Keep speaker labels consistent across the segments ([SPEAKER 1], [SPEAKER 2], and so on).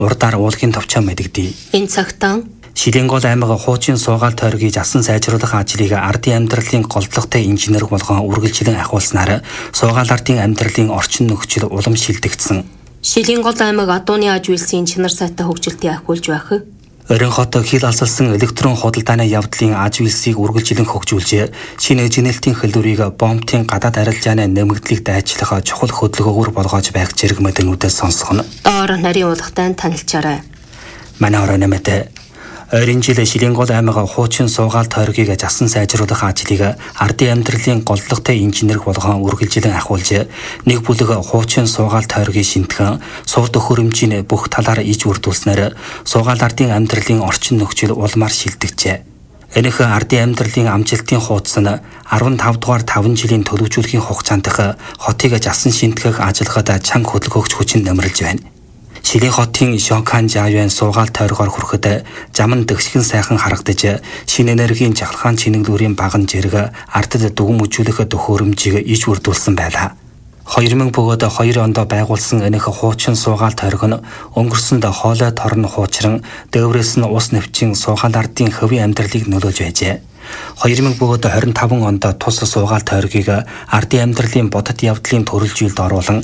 [SPEAKER 1] урдаар уулын товчоо мэдэгдэе.
[SPEAKER 2] Энэ цагтаа
[SPEAKER 1] Шилэнгол аймаг хуучин суугаал тойргийг асан сайжруулах ажлыг ардын амьдралын голдлоготой инженер болгон үргэлжлэн ахиулснаар суугаал ардын амьдралын орчин нөхцөл улам шилдэгдсэн.
[SPEAKER 2] Шилэнгол аймаг адууны аж үйлсийн чанар сайтай хөгжилтийг ахиулж байх.
[SPEAKER 1] Орон хот хил алсалсан электрон худалдааны явдлын аж үйлсийг үргэлжлэн хөгжүүлж, шинэ эжинэлтийн хэлбэрийг бомбын гадаад арилжааны нэмэгдлийг дайчлах чухал хөдөлгөөгөөр болгож байх зэрэг мэдэнүүдээс сонсгоно.
[SPEAKER 2] Доор нарийн уулгатай танилцаарай.
[SPEAKER 1] Манай орон нэмэт ойрын жил Шилэнгол аймаг хуучин суугаал тойргийг засан сайжруулах ажлыг ардын амьдралын голдлоготой инженер болгон үргэлжлэн ахиулж, нэг бүлэг хуучин суугаал тойргийн шинтгэн, сурд хөрөмжийн бүх талаар иж үрдүүлснээр суугаал ардын амьдралын орчин нөхцөл улмаар шилжижээ. Энэх ардын амьдралын амжилтын хуудас нь 15 дугаар 5 жилийн төлөвшүүлэхийн хугацаанд хотыг засан шинтгэх ажиллагад чанга хөдөлгөөгч хүчин нэмэрлж байна. Шилэн хотын Шонкан Жавян суугаал тойргоор хүрэхэд зам нь дэгшгэн сайхан харагдаж, шинэ энергийн жахалгаан чинэглүүрийн баган зэрэг ардад дүгм үжүүлэх төхөөрөмжийг иж үрдүүлсэн байлаа. 2000 бөгөөд 2 онд байгуулсан энэх хуучин суугаал тойрог нь өнгөрсөнд хоолой торн хуучран, дээврээс нь ус навчин суугаал ардын хувийн амьдралыг нөлөөлж байжээ. 2000 бөгөөд 25 онд тус суугаал тойргийг ардын амьдралын бодит явдлын төрөлжилд оруулан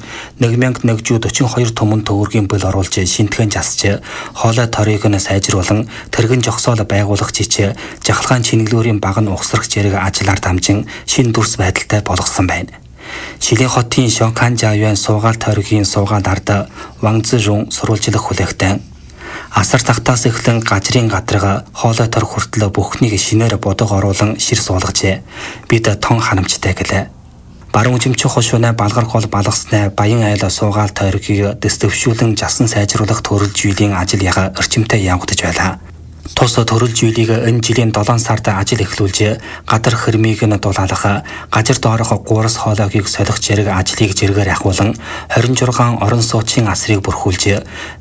[SPEAKER 1] 1142 түмэн төгрөгийн бэл оруулж шинтгэн засч, хоолой торыг нь сайжруулан тэргэн жогсоол байгуулах жич жахалгаан чинэглүүрийн баг нь ухсрах зэрэг ажиллаар дамжин шин дүрс байдалтай болгосон байна. Шилэн хотын Шонкан Жавян суугаал тойргийн суугаал ард Вангзжун сурвалжлах хүлээгтэн асар тахтаас эхлэн гажрын гадрага хоолой тор хүртэл бүхнийг шинээр бодог оруулан шир суулгажээ. Бид тон ханамжтай гэлээ. Баруун жимчүү хошууна балгар гол балгасны баян айл суугаал тойргийг дэвшүүлэн жасан сайжруулах төрөлжийллийн ажил яга орчимтой явагдаж байлаа. Тус төрөлжийлийг энэ жилийн 7 сард ажил эхлүүлж, гадар хэрмийг нь дулаалах, гажир доорох 3 хоолойгийг солих зэрэг ажлыг зэрэгээр ахиулан 26 орон сууцын асрыг бүрхүүлж,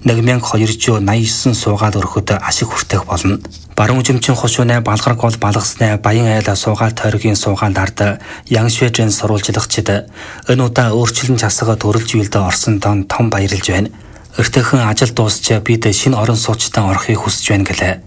[SPEAKER 1] 1289 суугаал өрхөд ашиг хүртэх болно. Баруун жимчин хошууны балгар гол балгасны баян айл суугаал тойргийн суугаал ард Яншвэжэн сурвалжлагчид энэ удаа өөрчлөн засаг төрөлжийлд орсон дон том баярлж байна. Өртөөхөн ажил дуусч бид шинэ орон сууцтай орохыг хүсэж байна гэлээ.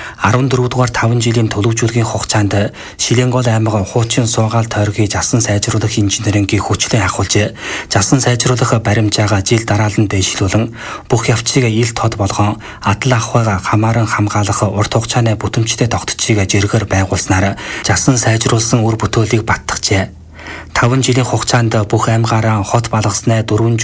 [SPEAKER 1] 14 дугаар 5 жилийн төлөвжүүлгийн хугацаанд Шилэнгол аймаг хуучин суугаал тойргийг засан сайжруулах инженерингийн хүчлэн ахиулж, засан сайжруулах баримжаагаа жил дараалан дэвшлүүлэн бүх явцыг ил тод болгон адал ахуйгаа хамааран хамгаалах урт хугацааны бүтэмжтэй тогтцыг зэрэгээр байгуулснаар засан сайжруулсан үр бүтээлийг баттгажээ. 5 жилийн хугацаанд бүх аймгаараа хот балгасны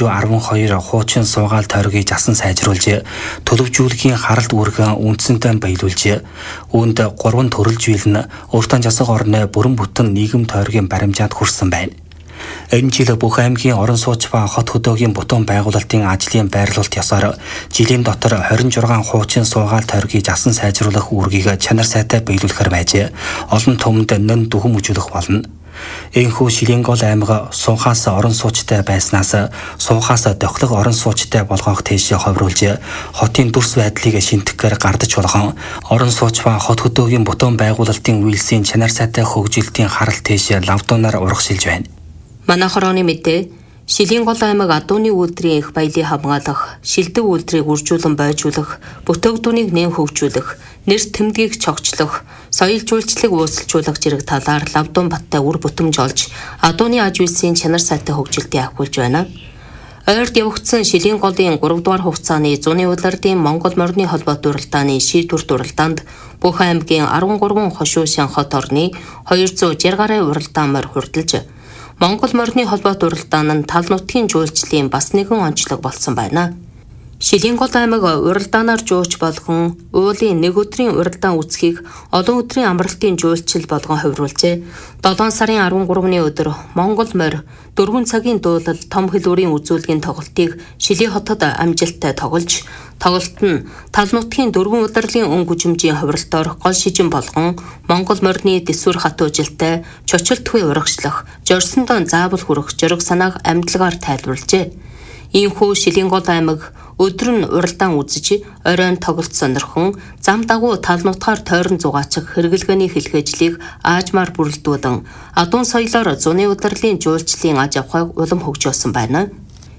[SPEAKER 1] 412 хуучин суугаал тойргийг засан сайжруулж, төлөвжүүлгийн харалт үүргэн үндсэндээ баялуулж, үүнд 3 төрөлжийл нь өөртөө засаг орны бүрэн бүтэн нийгэм тойргийн баримжаад хүрсэн байна. Энэ жил бүх аймгийн орон сууц ба хот хөдөөгийн бүтэн байгуулалтын ажлын байрлалт ёсоор жилийн дотор 26 хуучин суугаал тойргийг засан сайжруулах үүргийг чанар сайтай биелүүлэхээр байж, олон түмэнд нэн дүгм үжүүлэх болно. Энэхүү Шилэнгол аймаг суухаас орон суучтай байснаас суухаас дохлог орон суучтай болгох тийш ховруулж, хотын дүрс байдлыг шинтгэхээр гардаж болгон орон сууч ба хот хөдөөгийн бүтэн байгуулалтын үйлсийн чанар сайтай хөгжилтийн харалт тийш лавдуунаар урагшилж байна.
[SPEAKER 2] Манай хорооны мэдээ Шилэнгол аймаг адууны үйлдвэрийн их баялыг хамгаалах, шилдэг үйлдвэрийг үржүүлэн бойжуулах, бүтээгдэхүүнийг нэм хөгжүүлэх, нэр тэмдгийг чогчлох, соёл жуулчлалыг уусалжуулах зэрэг талаар лавдуун баттай үр бүтэмж олж, адууны аж үйлсийн чанар сайтай хөгжилтийг ахиулж байна. Ойрд явагдсан Шилэнголын 3 дугаар хугацааны зуны улирлын Монгол морины холбоо дуралдааны шийдвэр дуралдаанд бүх аймгийн 13 хошуу шанхот орны 260 гаруй уралдаан морь хурдалж, Монгол морины холбоо дуралдаан нь тал нутгийн жуулчлалын бас нэгэн онцлог болсон байна. Шилэнгол аймаг уралдаанаар жууч болгон уулын нэг өдрийн уралдаан үүсхийг олон өдрийн амралтын жуулчлал болгон хувируулжээ. 7 сарын 13-ны өдөр Монгол морь 4 цагийн дуулал том хэлбэрийн үзүүлгийн тоглолтыг Шилэн хотод амжилттай тоглож, тоглолт нь тал нутгийн 4 удирлын өн гүжимжийн хувиралтаар гол шижин болгон Монгол морины дэсвэр хатуужилтай чочилтгүй урагшлах, жорсондоо заавал хүрэх жөрөг санааг амьдлагаар тайлбарлажээ. Иймхүү Шилэнгол аймаг өдөр нь уралдаан үзэж, оройн тоглолт сонирхон, зам дагуу тал нутгаар тойрон зугаачих хэрэглгээний хэлхээжлийг аажмаар бүрэлдүүлэн, адуун соёлоор зуны удирлын жуулчлалын аж ахуйг улам хөгжөөсөн байна.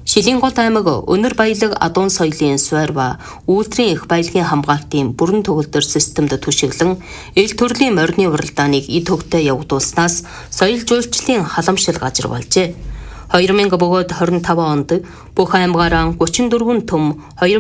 [SPEAKER 2] Шилэнгол аймаг өнөр баялаг адуун соёлын суурь ба үйлдвэрийн их баялагын хамгаалтын бүрэн төгөлдөр системд түшиглэн ил төрлийн морины уралдааныг эд хөвгтэй явагдуулснаас соёл жуулчлалын халамжлал газар болжээ. 2025 онд бүх аймгаараа 34 төм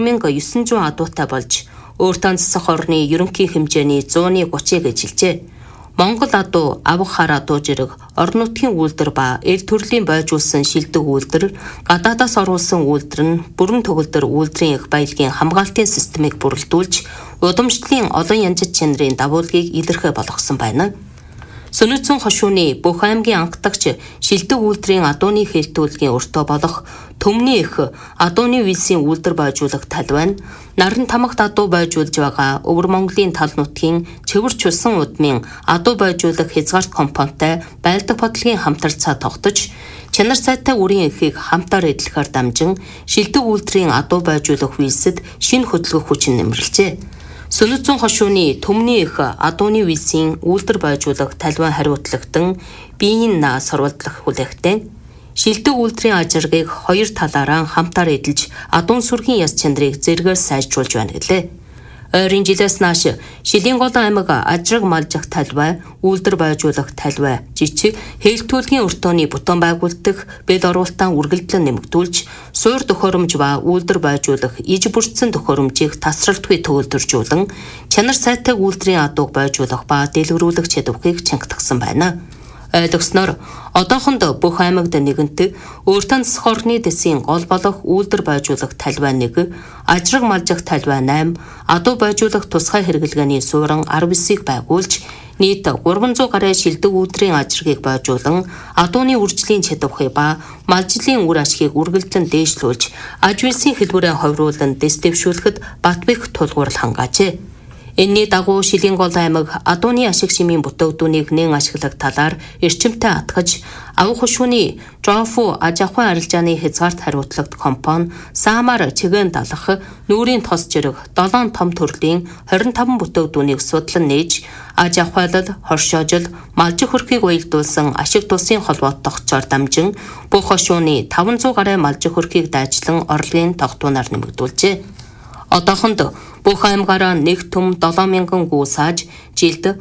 [SPEAKER 2] 2900 адуутай болж өөртөө засах орны ерөнхий хэмжээний 130-ыг эжилжээ. Монгол адуу, авах хар адуу зэрэг орон нутгийн үйлдвэр ба ил төрлийн бойжуулсан шилдэг үйлдвэр, гадаадаас оруулсан үйлдвэр нь бүрэн төгөлдөр үйлдвэрийн их баялагын хамгаалтын системийг бүрэлдүүлж, удамшлын олон янзит чанарын дагуулгыг илэрхэ болгосон байна. Сөнөөцөн хошууны бүх аймгийн анхдагч шилдэг үйлдвэрийн адууны хэлтүүлгийн өртөө болох төмний их адууны вилсийн үйлдвэр бойжуулах талбай нь наран тамагт адуу бойжуулж байгаа Өвөр Монголын тал нутгийн Чөвөр Чулсан удмын адуу бойжуулах хязгаарт компанитай байлдаг бодлогын хамтарцаа тогтож чанар сайтай үрийн эхийг хамтаар эдлэхээр дамжин шилдэг үйлдвэрийн адуу бойжуулах вилсэд шинэ хөдөлгөх хүч нэмэрлжээ. Сөнөөцөн хошууны төмний их адууны вилсийн үйлдвэр бойжуулах талбай хариуцлагдан биеийн сурвалдлах хүлээгтэн шилдэг үйлдвэрийн ажиргыг хоёр талаараа хамтаар эдэлж адуун сүргийн яс чанарыг зэргээр сайжруулж байна гэлээ. Ойрын жилээс нааш Шилэнгол аймаг ажирг малжих талбай, үйлдвэр бойжуулах талбай, жижиг хэлтүүлгийн өртөөний бүтэн байгуулдаг бэл оруулалтаа үргэлжлэн нэмэгдүүлж, суур төхөөрөмж ба үйлдвэр бойжуулах иж бүрдсэн төхөөрөмжийг тасралтгүй төвлөржүүлэн, чанар сайтай үйлдвэрийн адууг бойжуулах ба дэлгэрүүлэх чадварыг чангатгсан байна. Ойлгосноор одоохонд бүх аймагт нэгэнт өөртөө засах орны дэсийн гол болох үйлдвэр бойжуулах талбай 1, ажирг малжих талбай 8, адуу бойжуулах тусгай хэрэглгээний суурин 19-ийг байгуулж нийт 300 гаруй шилдэг үйлдвэрийн ажиргийг бойжуулан адууны үржлийн чадварыг ба малжлын үр ашгийг үргэлжлэн дээшлүүлж аж үйлсийн хэлбэрээ ховруулан дэс дэвшүүлэхэд бат бэх тулгуурлал хангаажээ. Энэний дагуу Шилэнгол аймаг адууны ашиг шимийн бүтээгдэхүүнийг нэн ашиглах талаар эрчимтэй атгаж авах хушууны Жофу аж ахуйн арилжааны хязгаарт хариуцлагт компани Саамаар чигээр далах нүүрийн тос зэрэг 7 том төрлийн 25 бүтээгдэхүүнийг судлан нээж аж ахуйлал, хоршоожил, малжих хөрхийг уялдуулсан ашиг тусын холбоот тогтцоор дамжин бүх хошууны 500 гаруй малжих хөрхийг дайчлан орлогын тогтвоноор нэмэгдүүлжээ. Одоохонд бүх аймгаараа нэг төм 7000 гүү сааж, жилд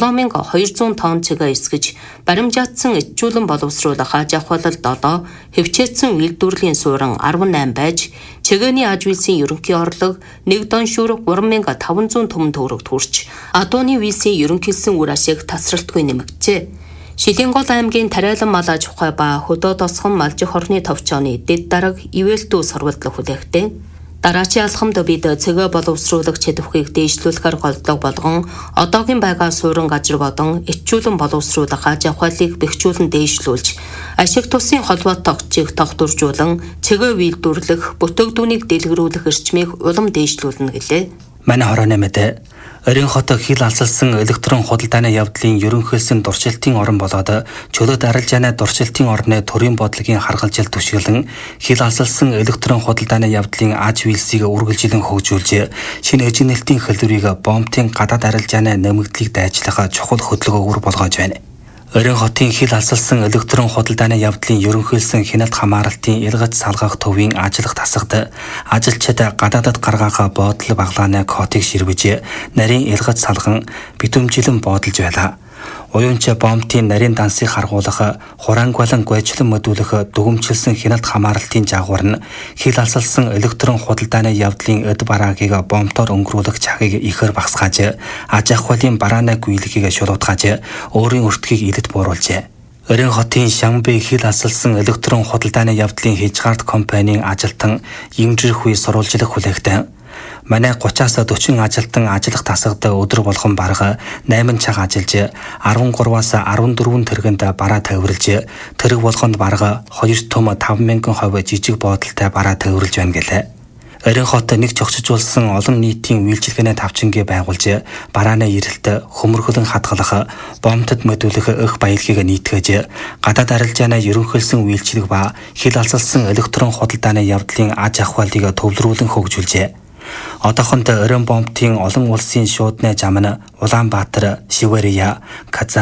[SPEAKER 2] 7200 тонн цэгээ эсгэж, баримжаатсан ичжүүлэн боловсруулах аж ахуйлал 7, хэвчээдсэн үйлдвэрлэлийн суурин 18 байж, цэгээний аж үйлсийн ерөнхий орлого 1 доншуур 3500 төмөн төгрөгт хүрч, адууны вилсийн ерөнхийлсэн үр ашиг тасралтгүй нэмэгджээ. Шилэнгол аймгийн тариалан мал аж ахуй ба хөдөө тосгон малжих орны товчооны дэд дарга ивэлтүү сурвалдлах хүлээгтэн дараачийн алхамд бид цэгээ боловсруулах чадварыг дээшлүүлэхээр голдлого болгон одоогийн байгаа суурин газар бодон ичжүүлэн боловсруулах аж ахуйлыг бэхжүүлэн дээшлүүлж ашиг тусын холбоот тогтцыг тогтворжуулан цэгээ үйлдвэрлэх бүтээгдэхүүнийг дэлгэрүүлэх эрчмийг улам дээшлүүлнэ гэлээ.
[SPEAKER 1] Манай хорооны мэдээ Орон хотод хил алсалсан электрон худалдааны явдлын ерөнхийлсөн дуршилтын орон болоод чөлөөт арилжааны дуршилтын орны төрийн бодлогын харгалзал түшиглэн хил алсалсан электрон худалдааны явдлын аж үйлсийг үргэлжлэн хөгжүүлж шинэ эжинэлтийн хэлбэрийг бомбын гадаад арилжааны нэмэгдлийг дайчлах чухал хөдөлгөөгөөр болгож байна. Орон хотын хил алсалсан электрон худалдааны явдлын ерөнхийлсөн хяналт хамааралтын ялгац салгах төвийн ажиллах тасагт ажилчид гадаадад гаргаах буудал баглааны кодыг ширвэж нарийн ялгац салган битүүмжилэн буудалж байлаа. Уюунч бомбын нарийн дансыг харгуулах, хураангуйлан гойчлон мөдүүлэх дүгэмжилсэн хяналт хамааралтын жагвар нь хил алсалсан электрон худалдааны явдлын эд бараагийг бомбоор өнгөрүүлэх чагийг ихээр багсгааж, аж ахуйлын барааны гүйлгийг шулуутгааж, өөрийн өртгийг илэд бууруулжээ. Орон хотын Шанбэ хил алсалсан электрон худалдааны явдлын хязгаарт компанийн ажилтан Имжирх үе сурвалжлах хүлээгтэн манай 30-аас 40 ажилтан ажиллах тасагт өдөр болгон бараг 8 цаг ажиллаж 13-аас 14 тэргэнд бараа тавирлж тэрэг болгонд бараг 2 том 5000 хувь жижиг буудалтай бараа тавирлж байна гэлээ. Орон хот нэг чогцжуулсан олон нийтийн үйлчилгээний тавчингээ байгуулж барааны эрэлт хөмөрхөлн хадгалах, бомбтод мөдүүлэх өх баялагийг нийтгэж гадаад арилжааны ерөнхийлсөн үйлчилэг ба хил алсалсан электрон худалдааны явдлын аж ахуйлыг төвлөрүүлэн хөгжүүлжээ. Одоохондоо орон бомбын олон улсын шуудны зам нь Улаанбаатар, Шивэрия, Казан,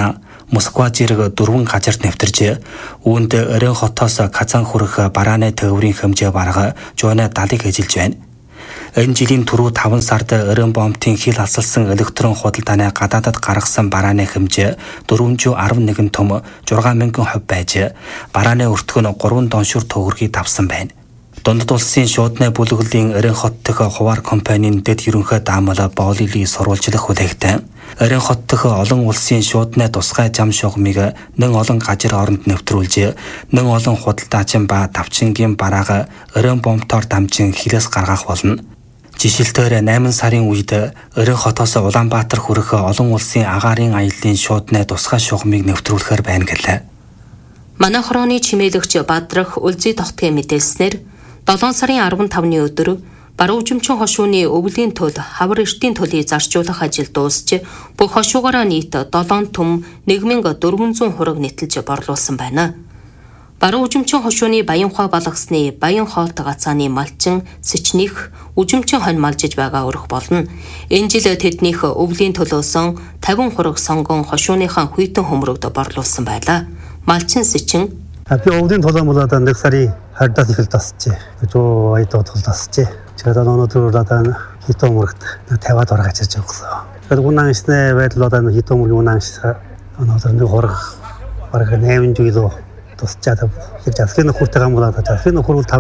[SPEAKER 1] Москва зэрэг 4 газарт нэвтэрж үүнд Орон хотоос Казан хүрэх барааны төвөрийн хэмжээ бараг 170-ыг эзэлж байна. Энэ жилийн түрүү 5 сард Орон бомбын хил алсалсан электрон худалдааны гадаадад гаргасан барааны хэмжээ 411 том 6000 хувь байж барааны өртгөн 3 доншуур төгрөгийг давсан байна. Дундад улсын шуудны бүлэглэлийн Орон хот дэх хуваар компанийн дэд ерөнхий даамал Боолили сурвалжлах хүлээгтэн Орон хот дэх олон улсын шуудны тусгай зам шугамыг нэн олон газар оронд нэвтрүүлж нэн олон худалдаачин ба давчингийн бараага Орон бомбтоор дамжин хилээс гаргах болно. Жишээлбэл 8 сарын үед Орон хотоос Улаанбаатар хүрэх олон улсын агаарын аяллаа шуудны тусгай шугамыг нэвтрүүлэхээр байна гэлээ.
[SPEAKER 2] Манай хорооны чимээлэгч Бадрах Үлзий тогтгийн мэдээлснээр 7 сарын 15-ны өдөр баруун үжимчин хошууны өвлийн тул хавар эртийн төлийг зарчуулах ажил дуусч бүх хошуугаараа нийт 7 том 1400 хураг нэтэлж борлуулсан байна. Баруун үжимчин хошууны Баянхой балгасны Баян хоолт гацааны малчин Сэчнийх үжимчин хонь малжиж байгаа өрх болно. Энэ жил тэднийх өвлийн төлөөсөн 50 хураг сонгон хошууныхаа хүйтэн хөмрөгд борлуулсан байлаа. Малчин Сэчин
[SPEAKER 3] би өвлийн төлөө мулаад 1 сарын 20-аас эхэл тасчээ. Жоо айдаа тул тасчээ. 제가 өнөөдөр одоо хитэн мөрөгт 50-аад орох ажиллаж байгаа. Тэгэхээр үнэншнэ байдал одоо хитэн мөргийн үнэнш өнөөдөр нэг хураг бараг 8 кг тусчаад хэрэг засгийн нөхөртэй гам болоод засгийн нөхөр бол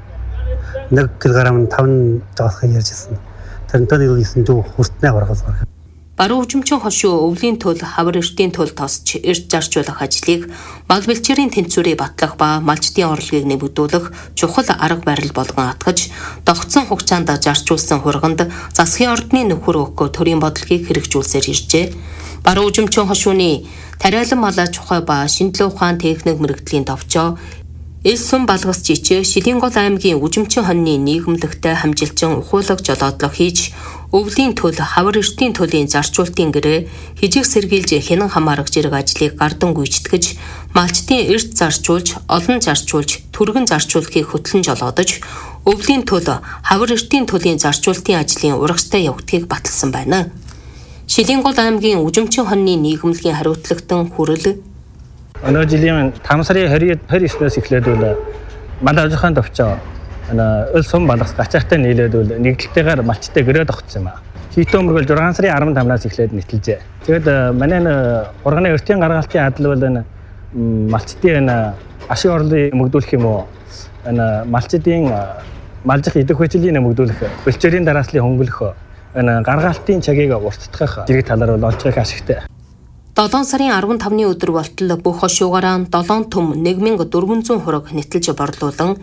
[SPEAKER 3] 1 кг 5 жаасах ярьжсэн. Тэрнтэй нэг 9 жоо хүртнэ гаргаж байна.
[SPEAKER 2] Баруун үжимчин хошуу өвлийн тул хавар эртийн тул тосч эрт зарчуулах ажлыг мал бэлчээрийн тэнцвэрийг батлах ба малчдын орлогыг нэмэгдүүлэх чухал арга барил болгон атгаж догцсон хугацаанд зарчуулсан хурганд засгийн ордны нөхөр өгөх төрийн бодлогыг хэрэгжүүлсээр иржээ. Баруун үжимчин хошууны тариалан малаа чухай ба шинжилгээ ухаан техник мэрэгдлийн товчоо Элс сум балгас жичээ Шилэнгол аймгийн үжимчин хоньны нийгэмлэгтэй хамжилчин ухуулаг жолоодлого хийж өвлийн төл хавар эртийн төллийн зарчуултын гэрээ хижиг сэргийлж хянан хамаарах зэрэг ажлыг гардан гүйцэтгэж малчдын эрт зарчуулж олон зарчуулж түргэн зарчуулахыг хөтлөн жолоодож өвлийн төл хавар эртийн төллийн зарчуултын ажлын урагштай явагдахыг баталсан байна. Шилэнгол аймгийн үжимчин хоньны нийгэмлэгийн хариуцлагатан хүрэл
[SPEAKER 3] өнөө жилийн 5 сарын 29-ээс эхлээд үл манай ажихын төвчөө Элс сум балгас гачаатай нийлээд үл нэгдэлтэйгээр малчтай гэрээ тогтсон юм аа. Хитэн мөргөл 6 сарын 15-наас эхлээд нэтэлжээ. Тэгээд манай урганы өртийн гаргалтын адил бол малчдын ашиг орлыг нэмэгдүүлэх юм уу? Малчдын малжих идэх хүчлийн нэмэгдүүлэх, бэлчээрийн дарааслыг хөнгөлөх, гаргалтын цагийг уртдах зэрэг талаар бол онцгой ашигтай.
[SPEAKER 2] 7 сарын 15-ны өдөр болтол бүх хошуугаараа 7 том 1400 хураг нэтэлж борлуулан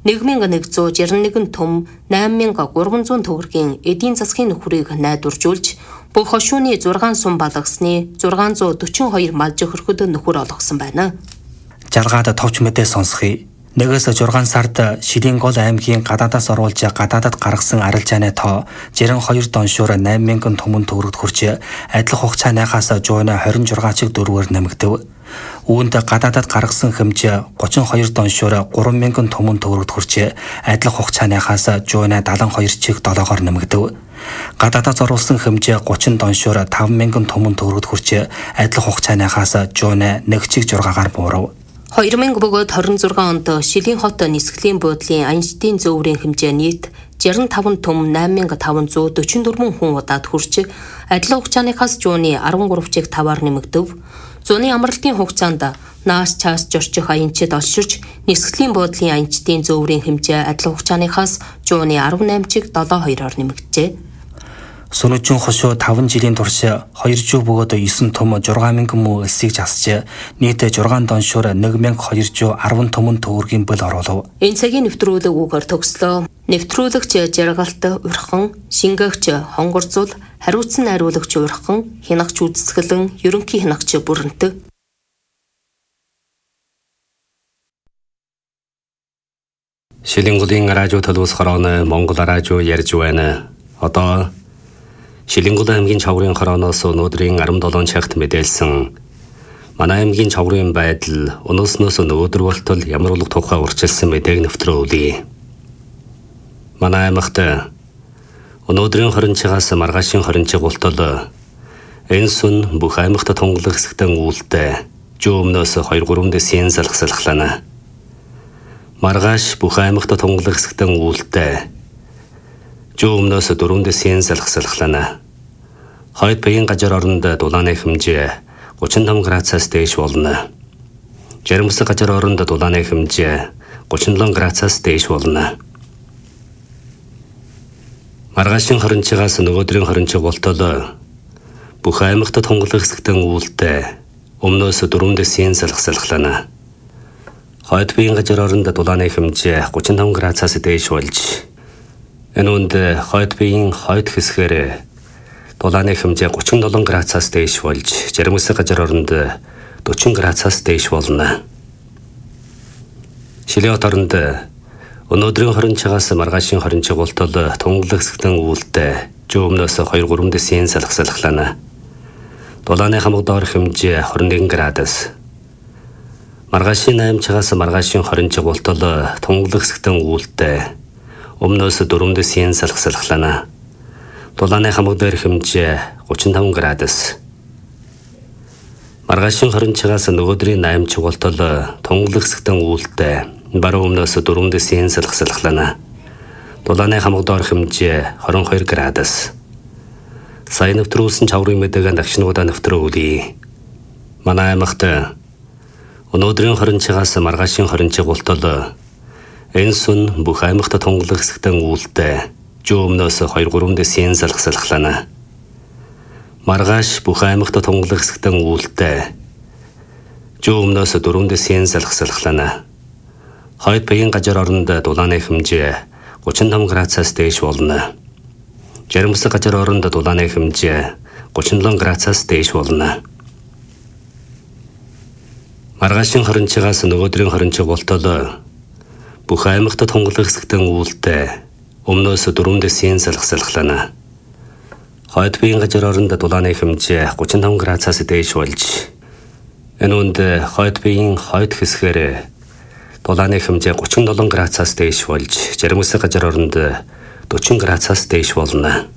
[SPEAKER 2] 1161 том 8300 төгрөгийн эдийн засгийн нөхрийг найдваржуулж бүх хошууны 6 сум балгасны 642 малжих хөрхөд нөхөр олгосон байна.
[SPEAKER 1] Жаргаад товч мэдээ сонсхий. 1-6 сард Шилэнгол аймгийн гадаадаас оруулж гадаадад гаргасан арилжааны тоо 62 доншуур 8000 томон төгрөгт хүрч адилхан хугацааныхаас 126 чиг дөрвөөр нэмэгдэв. Үүнд гадаадад гаргасан хэмжээ 32 доншуур 3000 томон төгрөгт хүрч адилхан хугацааныхаас 172 чиг 7-оор нэмэгдэв. Гадаадаас оруулсан хэмжээ 30 доншуур 5000 томон төгрөгт хүрч адилхан хугацааныхаас 101 чиг 6-аар буурав.
[SPEAKER 2] 2000 бөгөөд 26 онд Шилийн хот нисгэлийн буудлын Айнштейн зөвөрийн хэмжээ нийт 65 том 8544 хүн удаад хүрч адилхан хугацааныхаас жууны 13 чиг 5-аар нэмэгдэв. Зуны амралтын хугацаанд наас чаас жорчих аянчид олширч нисгэлийн буудлын Айнштейн зөвөрийн хэмжээ адилхан хугацааныхаас жууны 18 чиг 72-оор нэмэгджээ.
[SPEAKER 1] Сүнүжин хошуу 5 жилийн турш 2 жив бөгөөд 9 том 6000 муу элсийг засч нийт 6 доншуур 1210 томон төгрөгийн бэл оруулав.
[SPEAKER 2] Энэ цагийн нэвтрүүлэг үгээр төгслөө. Нэвтрүүлэгч жаргалт урхан, шингээгч хонгорцул, хариуцсан найруулагч урхан, хянагч үзэсгэлэн, ерөнхий хянагч бүрэнтэг.
[SPEAKER 4] Шилэнголын радио төлөвс хорооны Монгол радио ярьж байна. Одоо Шилэнгол аймгийн чаврын хорооноос өнөөдрийн 17 цагт мэдээлсэн манай аймгийн чаврын байдал өнөөснөөс өнөөдөр болтол ямар улаг тухай урьдчилсан мэдээг нэвтрүүлье. Манай аймагт өнөөдрийн 20 цагаас маргаашийн 20 цаг болтол Энэ сүн бүх аймагт тунгалаг хэсэгтэн үүлдэ жуу өмнөөс 2-3 дэсийн салхалхлана. Маргааш бүх аймагт тунгалаг хэсэгтэн үүлдэ жуу өмнөөс 4 дэсийн салхалхлана. Хойд баян газар оронд дулааны хэмжээ 35 градусаас дээш болно. Жармсаг газар оронд дулааны хэмжээ 37 градусаас дээш болно. Маргаашийн хорончигаас нөгөөдрийн хорончиг болтол бүх аймагт тунгалаг хэсэгтэн үүлдэ өмнөөс 4 дэсийн салхалхлана. Хойд баян газар оронд дулааны хэмжээ 35 градусаас дээш болж энэ үнд хойд баян хойд хэсгээр дулааны хэмжээ 37 градусаас дээш болж жармсаг газар оронд 40 градусаас дээш болно. Шилээ хот оронд өнөөдрийн хорончигаас маргаашийн хорончиг болтол тунгалаг хэсэгтэн үүлдэ жуу өмнөөс 2-3 дэсийн салхалхлана. Дулааны хамаг доор хэмжээ 21 градус. Маргаашийн 8 цагаас маргаашийн хорончиг болтол тунгалаг хэсэгтэн үүлдэ өмнөөс 4 дэсийн салхалхлана. Дулааны хамаг дээр хэмжээ 35 градус. Маргаашийн хорончигаас нөгөөдрийн 8 цаг болтол тунгалаг хэсэгтэн үүлдэ баруун өмнөөс 4 дэсийн салхалхлана. Дулааны хамаг доор хэмжээ 22 градус. Сайн нэвтрүүлсэн чаврын мэдээг дагшнуудаа нэвтрүүлье. Манай аймагт өнөөдрийн хорончигаас маргаашийн хорончиг болтол энэ сүн бүх аймагт тунгалаг хэсэгтэн үүлдэ жуу өмнөөс 2-3 дэсийн салхалхлана. Маргааш бүх аймагт тунгалаг хэсэгтэн үүлдэ жуу өмнөөс 4 дэсийн салхалхлана. Хойд баян газар оронд дулааны хэмжээ 35 градусаас дээш болно. Жармсаг газар оронд дулааны хэмжээ 37 градусаас дээш болно. Маргаашийн хорончигаас нөгөөдрийн хорончиг болтол бүх аймагт тунгалаг хэсэгтэн үүлдэ өмнөөс 4 дэсийн салхалхлана. Хойд баян газар оронд дулааны хэмжээ 35 градусаас дээш болж энэ үнд хойд баян хойд хэсгээр дулааны хэмжээ 37 градусаас дээш болж жармсаг газар оронд 40 градусаас дээш болно.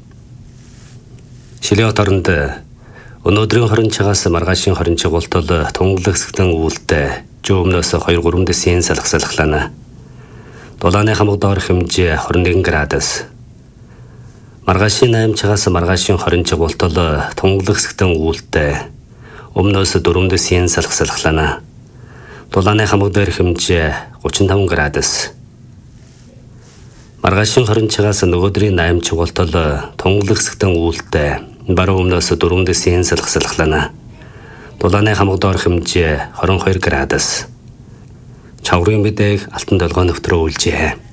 [SPEAKER 4] Шилээ хот оронд өнөөдрийн хорончигаас маргаашийн хорончиг болтол тунгалаг хэсэгтэн үүлдэ жуу өмнөөс 2-3 дэсийн салхалхлана. Дулааны хамаг доор хэмжээ 21 градус. Маргаашийн 8 цагаас маргаашийн хорончиг болтол тунгалаг хэсэгтэн үүлдэ өмнөөс 4 дэсийн салхалхлана. Дулааны хамаг дээр хэмжээ 35 градус. Маргаашийн хорончигаас нөгөөдрийн 8 цаг болтол тунгалаг хэсэгтэн үүлдэ баруун өмнөөс 4 дэсийн салхалхлана. Дулааны хамаг доор хэмжээ 22 градус. Чаврын мэдээг Алтан долгоо нэвтрүүлжээ.